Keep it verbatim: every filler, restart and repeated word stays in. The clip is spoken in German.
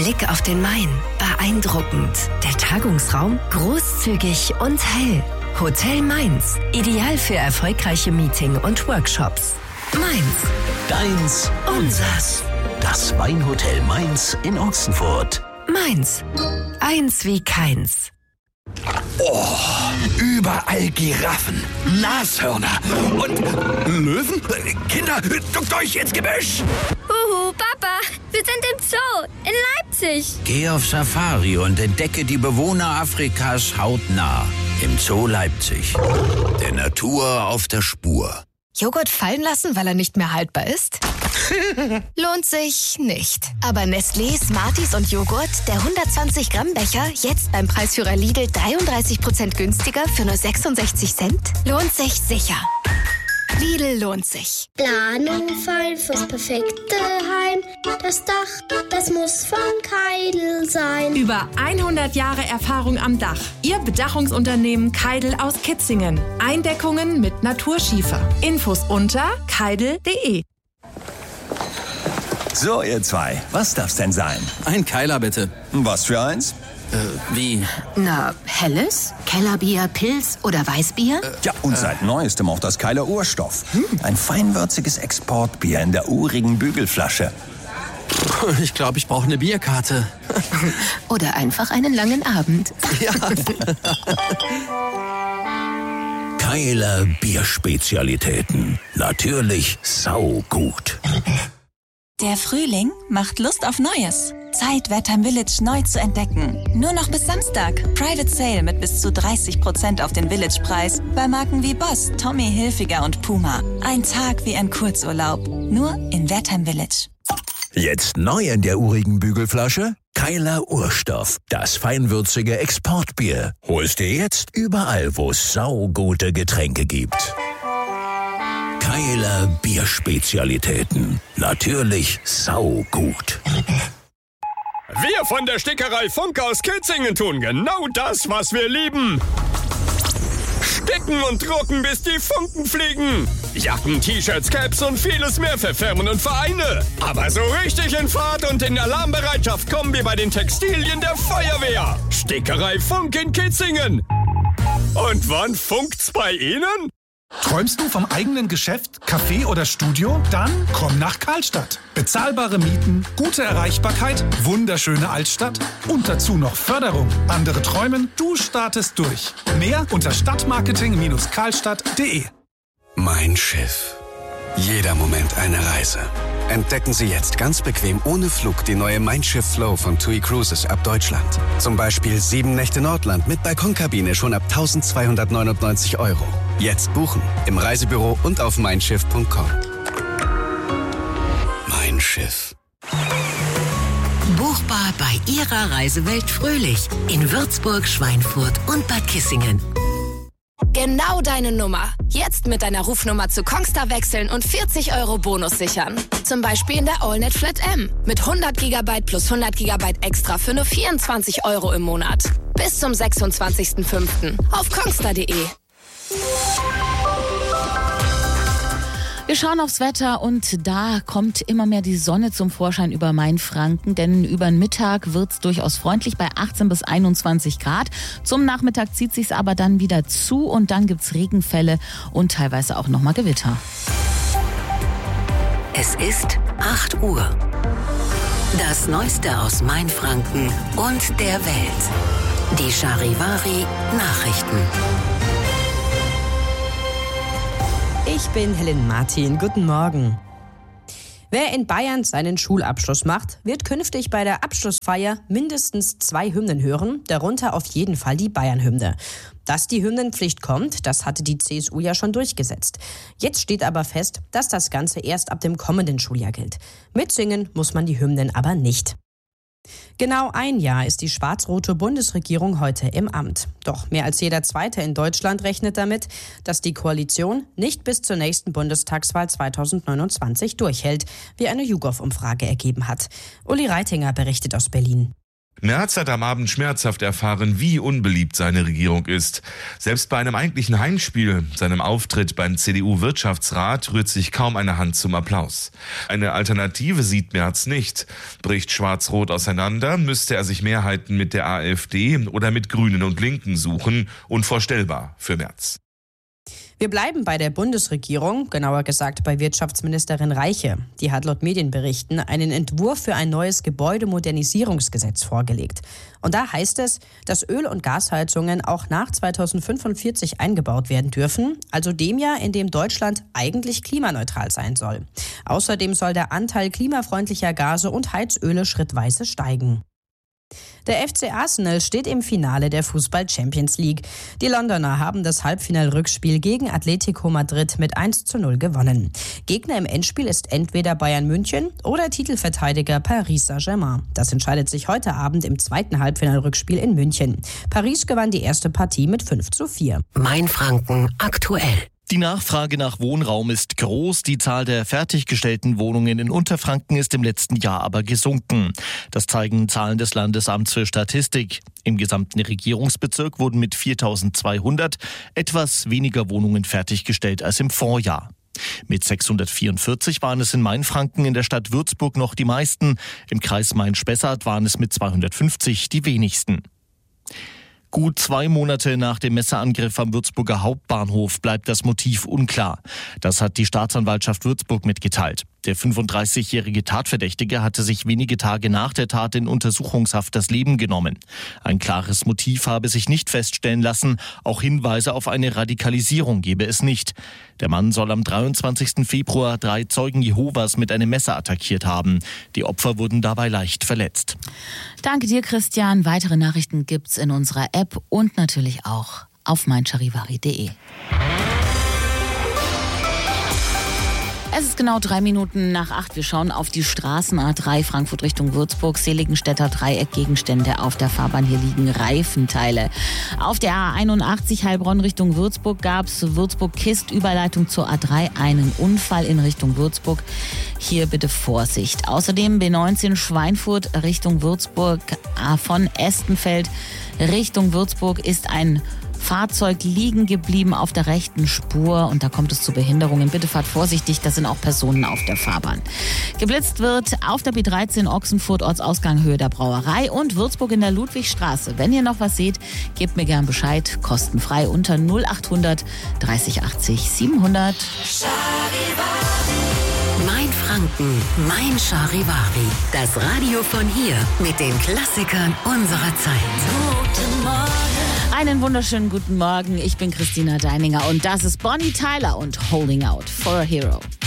Blick auf den Main, beeindruckend. Der Tagungsraum, großzügig und hell. Hotel Mainz, ideal für erfolgreiche Meeting- und Workshops. Mainz, Deins, unsers. Das Weinhotel Mainz in Ochsenfurt. Mainz, eins wie keins. Oh, überall Giraffen, Nashörner und Löwen. Kinder, duckt euch ins Gebüsch. Huhu, Papa, wir sind im Zoo in Leipzig. Geh auf Safari und entdecke die Bewohner Afrikas hautnah im Zoo Leipzig. Der Natur auf der Spur. Joghurt fallen lassen, weil er nicht mehr haltbar ist? Lohnt sich nicht. Aber Nestlé, Smarties und Joghurt, der hundertzwanzig Gramm Becher, jetzt beim Preisführer Lidl dreiunddreißig Prozent günstiger für nur sechsundsechzig Cent, lohnt sich sicher. Lidl lohnt sich. Planung fein fürs perfekte Heim. Das Dach, das muss von Keidel sein. Über hundert Jahre Erfahrung am Dach. Ihr Bedachungsunternehmen Keidel aus Kitzingen. Eindeckungen mit Naturschiefer. Infos unter keidel punkt de. So, ihr zwei, was darf's denn sein? Ein Keiler, bitte. Was für eins? Äh, wie? Na, helles, Kellerbier, Pils oder Weißbier? Äh, ja, und seit neuestem auch das Keiler Urstoff. Hm. Ein feinwürziges Exportbier in der urigen Bügelflasche. Ich glaube, ich brauche eine Bierkarte. Oder einfach einen langen Abend. Ja. Keiler Bierspezialitäten. Natürlich saugut. Der Frühling macht Lust auf Neues. Zeit, Wertheim Village neu zu entdecken. Nur noch bis Samstag. Private Sale mit bis zu dreißig Prozent auf den Village-Preis bei Marken wie Boss, Tommy Hilfiger und Puma. Ein Tag wie ein Kurzurlaub. Nur in Wertheim Village. Jetzt neu in der urigen Bügelflasche? Keiler Urstoff. Das feinwürzige Exportbier. Holst dir jetzt überall, wo es saugute Getränke gibt. Keiler Bierspezialitäten. Natürlich saugut. Wir von der Stickerei Funk aus Kitzingen tun genau das, was wir lieben. Sticken und drucken, bis die Funken fliegen. Jacken, T-Shirts, Caps und vieles mehr für Firmen und Vereine. Aber so richtig in Fahrt und in Alarmbereitschaft kommen wir bei den Textilien der Feuerwehr. Stickerei Funk in Kitzingen. Und wann funkt's bei Ihnen? Träumst du vom eigenen Geschäft, Café oder Studio? Dann komm nach Karlstadt. Bezahlbare Mieten, gute Erreichbarkeit, wunderschöne Altstadt und dazu noch Förderung. Andere träumen, du startest durch. Mehr unter stadtmarketing Bindestrich karlstadt punkt de. Mein Schiff. Jeder Moment eine Reise. Entdecken Sie jetzt ganz bequem ohne Flug die neue Mein Schiff Flow von TUI Cruises ab Deutschland. Zum Beispiel sieben Nächte Nordland mit Balkonkabine schon ab eintausendzweihundertneunundneunzig Euro. Jetzt buchen im Reisebüro und auf mein schiff punkt com. Mein Schiff. Buchbar bei Ihrer Reisewelt Fröhlich in Würzburg, Schweinfurt und Bad Kissingen. Genau deine Nummer. Jetzt mit deiner Rufnummer zu Kongstar wechseln und vierzig Euro Bonus sichern. Zum Beispiel in der AllNet Flat M. Mit hundert Gigabyte plus hundert Gigabyte extra für nur vierundzwanzig Euro im Monat. Bis zum sechsundzwanzigsten fünften auf kongstar punkt de. Wir schauen aufs Wetter und da kommt immer mehr die Sonne zum Vorschein über Mainfranken, denn über den Mittag wird's durchaus freundlich bei achtzehn bis einundzwanzig Grad. Zum Nachmittag zieht sich's aber dann wieder zu und dann gibt's Regenfälle und teilweise auch nochmal Gewitter. Es ist acht Uhr. Das Neueste aus Mainfranken und der Welt. Die Charivari Nachrichten. Ich bin Helen Martin. Guten Morgen. Wer in Bayern seinen Schulabschluss macht, wird künftig bei der Abschlussfeier mindestens zwei Hymnen hören, darunter auf jeden Fall die Bayern-Hymne. Dass die Hymnenpflicht kommt, das hatte die C S U ja schon durchgesetzt. Jetzt steht aber fest, dass das Ganze erst ab dem kommenden Schuljahr gilt. Mitsingen muss man die Hymnen aber nicht. Genau ein Jahr ist die schwarz-rote Bundesregierung heute im Amt. Doch mehr als jeder Zweite in Deutschland rechnet damit, dass die Koalition nicht bis zur nächsten Bundestagswahl zweitausendneunundzwanzig durchhält, wie eine YouGov-Umfrage ergeben hat. Uli Reitinger berichtet aus Berlin. Merz hat am Abend schmerzhaft erfahren, wie unbeliebt seine Regierung ist. Selbst bei einem eigentlichen Heimspiel, seinem Auftritt beim C D U-Wirtschaftsrat, rührt sich kaum eine Hand zum Applaus. Eine Alternative sieht Merz nicht. Bricht Schwarz-Rot auseinander, müsste er sich Mehrheiten mit der AfD oder mit Grünen und Linken suchen. Unvorstellbar für Merz. Wir bleiben bei der Bundesregierung, genauer gesagt bei Wirtschaftsministerin Reiche. Die hat laut Medienberichten einen Entwurf für ein neues Gebäudemodernisierungsgesetz vorgelegt. Und da heißt es, dass Öl- und Gasheizungen auch nach zweitausendfünfundvierzig eingebaut werden dürfen, also dem Jahr, in dem Deutschland eigentlich klimaneutral sein soll. Außerdem soll der Anteil klimafreundlicher Gase und Heizöle schrittweise steigen. Der F C Arsenal steht im Finale der Fußball-Champions League. Die Londoner haben das Halbfinalrückspiel gegen Atletico Madrid mit eins zu null gewonnen. Gegner im Endspiel ist entweder Bayern München oder Titelverteidiger Paris Saint-Germain. Das entscheidet sich heute Abend im zweiten Halbfinalrückspiel in München. Paris gewann die erste Partie mit fünf zu vier. Mainfranken aktuell. Die Nachfrage nach Wohnraum ist groß, die Zahl der fertiggestellten Wohnungen in Unterfranken ist im letzten Jahr aber gesunken. Das zeigen Zahlen des Landesamts für Statistik. Im gesamten Regierungsbezirk wurden mit viertausendzweihundert etwas weniger Wohnungen fertiggestellt als im Vorjahr. Mit sechshundertvierundvierzig waren es in Mainfranken in der Stadt Würzburg noch die meisten. Im Kreis Main-Spessart waren es mit zweihundertfünfzig die wenigsten. Gut zwei Monate nach dem Messerangriff am Würzburger Hauptbahnhof bleibt das Motiv unklar. Das hat die Staatsanwaltschaft Würzburg mitgeteilt. Der fünfunddreißigjährige Tatverdächtige hatte sich wenige Tage nach der Tat in Untersuchungshaft das Leben genommen. Ein klares Motiv habe sich nicht feststellen lassen, auch Hinweise auf eine Radikalisierung gebe es nicht. Der Mann soll am dreiundzwanzigsten Februar drei Zeugen Jehovas mit einem Messer attackiert haben. Die Opfer wurden dabei leicht verletzt. Danke dir, Christian. Weitere Nachrichten gibt's in unserer App und natürlich auch auf mein charivari punkt de. Es ist genau drei Minuten nach acht. Wir schauen auf die Straßen A drei Frankfurt Richtung Würzburg. Seligenstädter Dreieck, Gegenstände auf der Fahrbahn. Hier liegen Reifenteile. Auf der A einundachtzig Heilbronn Richtung Würzburg gab es Würzburg-Kist, Überleitung zur A drei, einen Unfall in Richtung Würzburg. Hier bitte Vorsicht. Außerdem B neunzehn Schweinfurt Richtung Würzburg, von Estenfeld Richtung Würzburg ist ein Fahrzeug liegen geblieben auf der rechten Spur und da kommt es zu Behinderungen. Bitte fahrt vorsichtig, da sind auch Personen auf der Fahrbahn. Geblitzt wird auf der B dreizehn Ochsenfurt, Ortsausgang Höhe der Brauerei und Würzburg in der Ludwigstraße. Wenn ihr noch was seht, gebt mir gern Bescheid, kostenfrei unter null achthundert dreißig achtzig siebenhundert. Mainfranken, mein Charivari. Das Radio von hier mit den Klassikern unserer Zeit. Guten Morgen. Einen wunderschönen guten Morgen. Ich bin Christina Deininger und das ist Bonnie Tyler und Holding Out for a Hero.